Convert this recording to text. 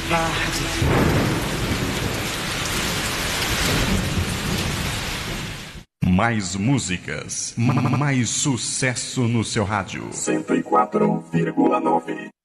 Mais músicas, mais sucesso no seu rádio. 104,9.